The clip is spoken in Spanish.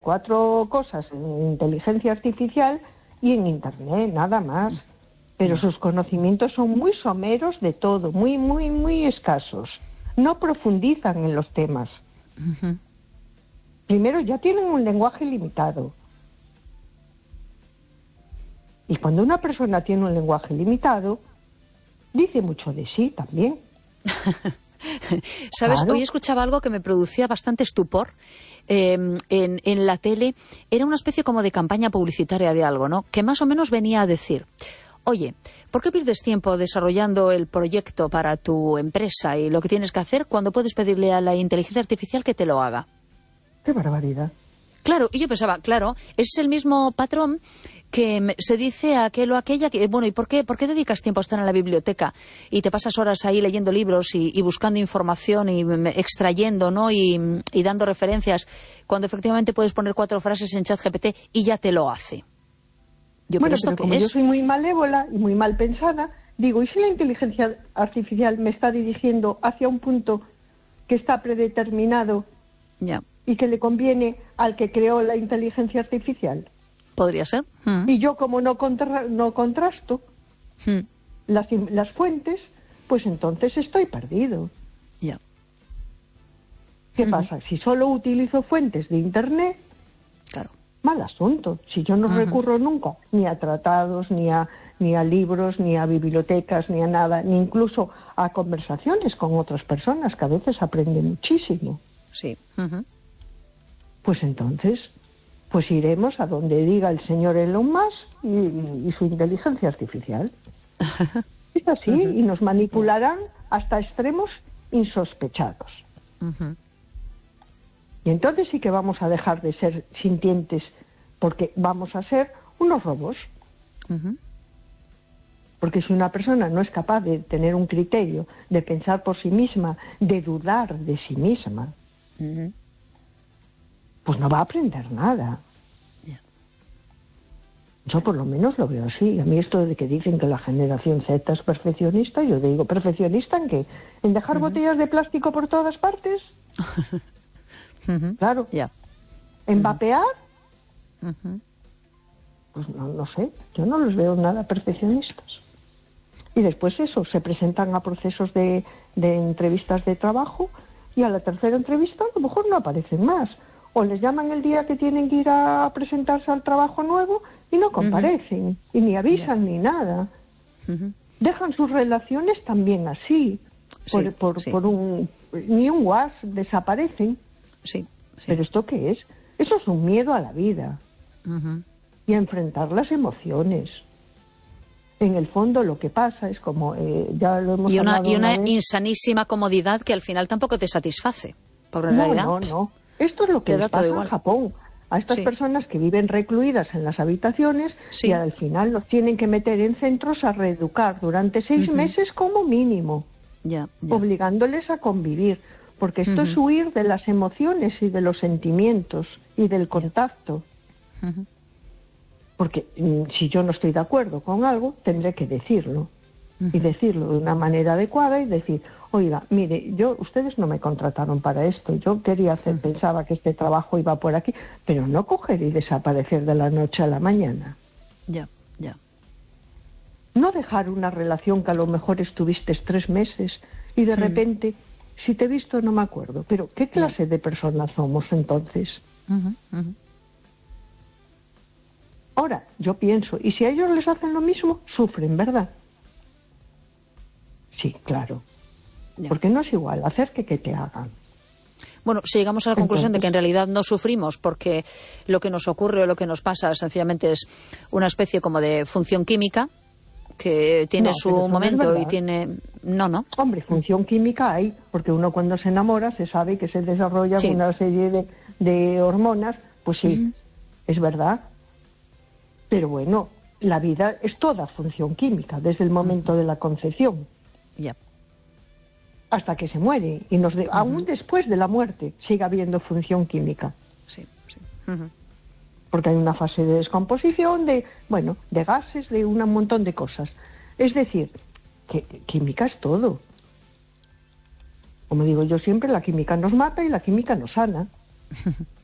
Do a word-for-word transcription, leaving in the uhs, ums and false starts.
cuatro cosas en inteligencia artificial y en Internet, nada más. Pero sus conocimientos son muy someros de todo, muy, muy, muy escasos. No profundizan en los temas. Uh-huh. Primero, ya tienen un lenguaje limitado. Y cuando una persona tiene un lenguaje limitado, dice mucho de sí también. ¿Sabes? Claro. Hoy escuchaba algo que me producía bastante estupor. Eh, en, en la tele era una especie como de campaña publicitaria de algo, ¿no? Que más o menos venía a decir: oye, ¿por qué pierdes tiempo desarrollando el proyecto para tu empresa y lo que tienes que hacer cuando puedes pedirle a la inteligencia artificial que te lo haga? ¡Qué barbaridad! Claro, y yo pensaba, claro, es el mismo patrón que se dice a aquel o aquella que, bueno, ¿y por qué, por qué dedicas tiempo a estar en la biblioteca y te pasas horas ahí leyendo libros y, y buscando información y extrayendo, ¿no? Y, y dando referencias, cuando efectivamente puedes poner cuatro frases en ChatGPT y ya te lo hace? Yo, bueno, ¿pero esto pero qué como es? yo soy muy malévola y muy mal pensada, digo, ¿y si la inteligencia artificial me está dirigiendo hacia un punto que está predeterminado Ya. y que le conviene al que creó la inteligencia artificial? Podría ser. Mm. Y yo, como no, contra, no contrasto mm. las, las fuentes, pues entonces estoy perdido. Ya. ¿Qué Mm-hmm. pasa? Si solo utilizo fuentes de Internet, claro, mal asunto. Si yo no uh-huh. recurro nunca ni a tratados, ni a, ni a libros, ni a bibliotecas, ni a nada, ni incluso a conversaciones con otras personas, que a veces aprende muchísimo. Sí. Uh-huh. Pues entonces, pues iremos a donde diga el señor Elon Musk y, y su inteligencia artificial. Es así, uh-huh. y nos manipularán hasta extremos insospechados. Uh-huh. Y entonces sí que vamos a dejar de ser sintientes, porque vamos a ser unos robots. Uh-huh. Porque si una persona no es capaz de tener un criterio, de pensar por sí misma, de dudar de sí misma, uh-huh. pues no va a aprender nada. Yeah. Yo por lo menos lo veo así. A mí esto de que dicen que la generación Z es perfeccionista, yo digo, ¿perfeccionista en qué? ¿En dejar uh-huh. botellas de plástico por todas partes? Uh-huh. Claro. Yeah. ¿En vapear? Uh-huh. Pues no, no sé, yo no los veo nada perfeccionistas. Y después eso, se presentan a procesos de, de entrevistas de trabajo y a la tercera entrevista a lo mejor no aparecen más. O les llaman el día que tienen que ir a presentarse al trabajo nuevo y no comparecen, uh-huh. y ni avisan yeah. ni nada. Uh-huh. Dejan sus relaciones también así, sí, por, por, sí. por un... ni un WhatsApp, desaparecen. Sí, sí. ¿Pero esto qué es? Eso es un miedo a la vida. Uh-huh. Y a enfrentar las emociones. En el fondo lo que pasa es como, eh, ya lo hemos y una, hablado y una, una vez, insanísima comodidad que al final tampoco te satisface. Porque en no, realidad, no, no. Esto es lo que les pasa en Japón. A estas sí. personas que viven recluidas en las habitaciones sí. y al final los tienen que meter en centros a reeducar durante seis uh-huh. meses como mínimo, ya, ya. obligándoles a convivir. Porque esto uh-huh. es huir de las emociones y de los sentimientos y del contacto. Uh-huh. Porque si yo no estoy de acuerdo con algo, tendré que decirlo. Uh-huh. Y decirlo de una manera adecuada y decir, oiga, mire, yo ustedes no me contrataron para esto. Yo quería hacer, uh-huh. pensaba que este trabajo iba por aquí, pero no coger y desaparecer de la noche a la mañana. Ya, ya. No dejar una relación que a lo mejor estuviste tres meses y de uh-huh. repente... Si te he visto no me acuerdo, pero ¿qué clase de personas somos entonces? Uh-huh, uh-huh. Ahora, yo pienso, ¿y si a ellos les hacen lo mismo? Sufren, ¿verdad? Sí, claro. Yeah. Porque no es igual hacer que que te hagan. Bueno, si llegamos a la conclusión Entonces, de que en realidad no sufrimos porque lo que nos ocurre o lo que nos pasa sencillamente es una especie como de función química, que tiene no, su momento y tiene... No, no. Hombre, función química hay, porque uno cuando se enamora se sabe que se desarrolla sí. una serie de, de hormonas, pues sí, uh-huh. es verdad. Pero bueno, la vida es toda función química, desde el momento uh-huh. de la concepción. Ya. Hasta que se muere, y nos de... uh-huh. aún después de la muerte sigue habiendo función química. Sí, sí. Uh-huh. Porque hay una fase de descomposición, de, bueno, de gases, de un montón de cosas. Es decir, que química es todo. Como digo yo siempre, la química nos mata y la química nos sana.